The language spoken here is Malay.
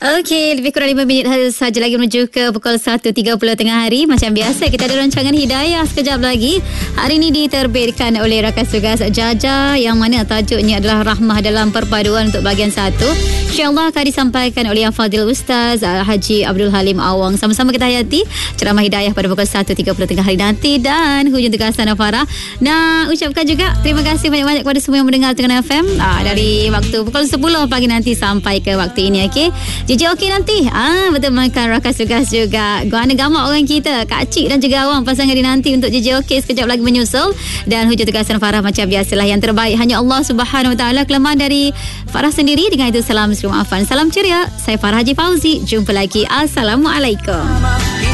Okey, lebih kurang 5 minit saja lagi menuju ke pukul 1.30 tengah hari. Macam biasa, kita ada rancangan Hidayah sekejap lagi. Hari ini diterbitkan oleh Rakan Tugas Jaja, yang mana tajuknya adalah Rahmah dalam Perpaduan untuk bahagian 1. InsyaAllah akan disampaikan oleh Yang Fadil Ustaz Haji Abdul Halim Awang. Sama-sama kita hayati ceramah Hidayah pada pukul 1.30 tengah hari nanti. Dan hujung tugas Sana Farah. Nak ucapkan juga terima kasih banyak-banyak kepada semua yang mendengar Tengah FM dari waktu pukul 10 pagi nanti sampai ke waktu ini. Okey, JJ okey nanti. Betul, makan Rakan Tugas juga. Guana gamak orang kita, Kak Cik dan juga Awang, pasangan di nanti untuk JJ okey sekejap lagi menyusul. Dan hujung tugas Sana Farah macam biasalah, yang terbaik hanya Allah Subhanahu Wa Taala. Kelemahan dari Farah sendiri. Dengan itu salam maafan, salam ceria. Saya Farah Haji Fauzi. Jumpa lagi. Assalamualaikum.